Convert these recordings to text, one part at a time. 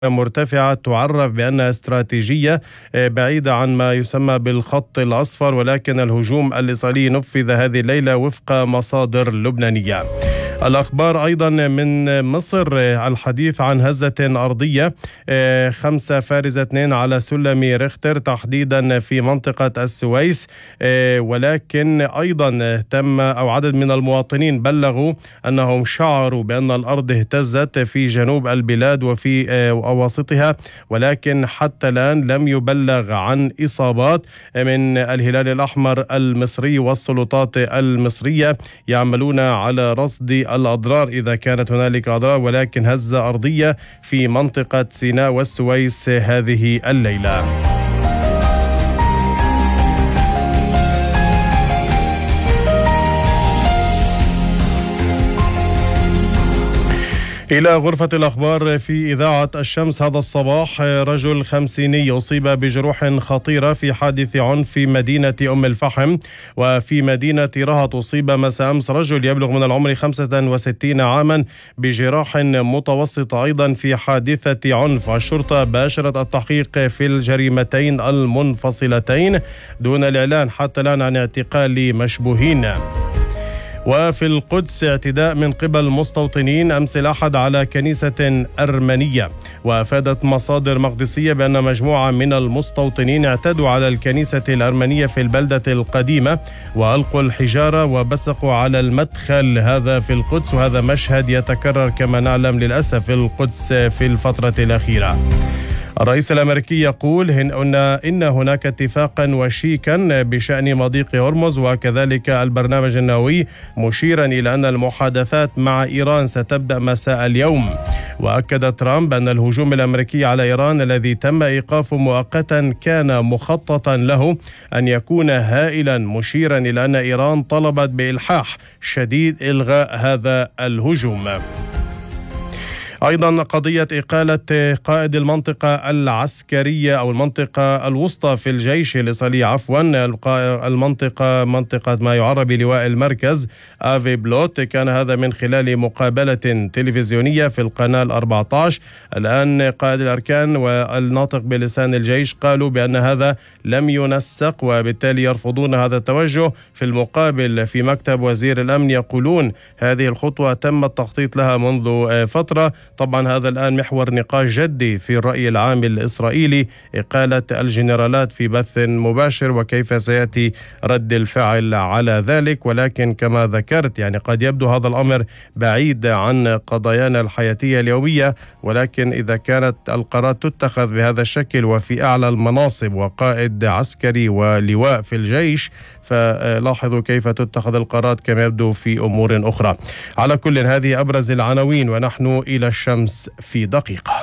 مرتفعة تعرف بأنها استراتيجية بعيدة عن ما يسمى بالخط الأصفر، ولكن الهجوم الإسرائيلي نفذ هذه الليلة وفق مصادر لبنانية. الأخبار أيضا من مصر، الحديث عن هزة أرضية 5.2 على سلم ريختر تحديدا في منطقة السويس، ولكن أيضا عدد من المواطنين بلغوا أنهم شعروا بأن الأرض اهتزت في جنوب البلاد وفي أواسطها، ولكن حتى الآن لم يبلغ عن إصابات. من الهلال الأحمر المصري والسلطات المصرية يعملون على رصد الأضرار إذا كانت هنالك أضرار، ولكن هزة أرضية في منطقة سيناء والسويس هذه الليلة. إلى غرفة الأخبار في إذاعة الشمس هذا الصباح، رجل 50 أصيب بجروح خطيرة في حادث عنف في مدينة أم الفحم. وفي مدينة رهط أصيب مساء أمس رجل يبلغ من العمر 65 عاما بجراح متوسطة أيضا في حادثة عنف. الشرطة باشرت التحقيق في الجريمتين المنفصلتين دون الإعلان حتى الآن عن اعتقال مشبوهين. وفي القدس، اعتداء من قبل مستوطنين أمس الأحد على كنيسة أرمنية، وأفادت مصادر مقدسية بأن مجموعة من المستوطنين اعتدوا على الكنيسة الأرمنية في البلدة القديمة وألقوا الحجارة وبصقوا على المدخل هذا في القدس، وهذا مشهد يتكرر كما نعلم للأسف في القدس في الفترة الأخيرة. الرئيس الأمريكي يقول إن هناك اتفاقا وشيكا بشأن مضيق هرمز وكذلك البرنامج النووي، مشيرا إلى أن المحادثات مع إيران ستبدأ مساء اليوم. وأكد ترامب أن الهجوم الأمريكي على إيران الذي تم إيقافه مؤقتا كان مخططا له أن يكون هائلا، مشيرا إلى أن إيران طلبت بإلحاح شديد إلغاء هذا الهجوم. أيضا قضية إقالة قائد المنطقة العسكرية أو المنطقة الوسطى في الجيش الإسرائيلي منطقة ما يعرف بلواء المركز آفي بلوت، كان هذا من خلال مقابلة تلفزيونية في القناة 14. الآن قائد الأركان والناطق بلسان الجيش قالوا بأن هذا لم ينسق وبالتالي يرفضون هذا التوجه. في المقابل في مكتب وزير الأمن يقولون هذه الخطوة تم التخطيط لها منذ فترة. طبعا هذا الآن محور نقاش جدي في الرأي العام الإسرائيلي، إقالة الجنرالات في بث مباشر وكيف سيأتي رد الفعل على ذلك. ولكن كما ذكرت يعني قد يبدو هذا الأمر بعيد عن قضايانا الحياتية اليومية، ولكن إذا كانت القرارات تتخذ بهذا الشكل وفي أعلى المناصب وقائد عسكري ولواء في الجيش، فلاحظوا كيف تتخذ القرارات كما يبدو في أمور أخرى. على كل هذه أبرز العناوين ونحن إلى الشمس في دقيقة.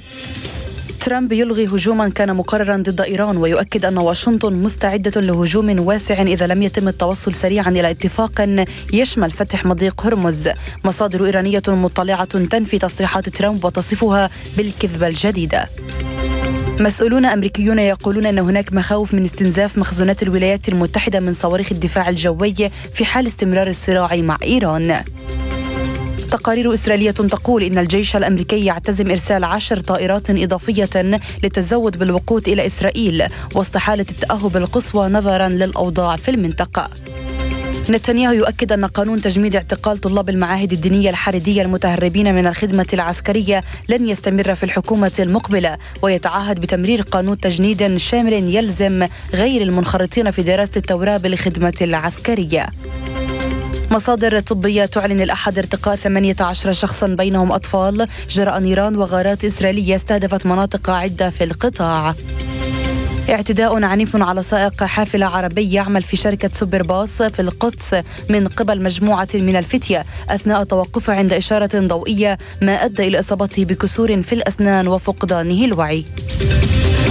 ترامب يلغي هجوما كان مقررا ضد إيران، ويؤكد أن واشنطن مستعدة لهجوم واسع إذا لم يتم التوصل سريعا إلى اتفاق يشمل فتح مضيق هرمز. مصادر إيرانية مطلعة تنفي تصريحات ترامب وتصفها بالكذبة الجديدة. مسؤولون أمريكيون يقولون أن هناك مخاوف من استنزاف مخزونات الولايات المتحدة من صواريخ الدفاع الجوي في حال استمرار الصراع مع إيران. تقارير إسرائيلية تقول إن الجيش الأمريكي يعتزم إرسال 10 طائرات إضافية للتزود بالوقود إلى إسرائيل وسط حالة التأهب القصوى نظرا للأوضاع في المنطقة. نتنياهو يؤكد أن قانون تجميد اعتقال طلاب المعاهد الدينية الحريدية المتهربين من الخدمة العسكرية لن يستمر في الحكومة المقبلة، ويتعهد بتمرير قانون تجنيد شامل يلزم غير المنخرطين في دراسة التوراة بالخدمة العسكرية. مصادر طبية تعلن الأحد ارتقاء 18 شخصا بينهم أطفال جراء نيران وغارات إسرائيلية استهدفت مناطق عدة في القطاع. اعتداء عنيف على سائق حافلة عربي يعمل في شركة سوبر باص في القدس من قبل مجموعة من الفتية أثناء توقفه عند إشارة ضوئية، ما أدى إلى إصابته بكسور في الأسنان وفقدانه الوعي.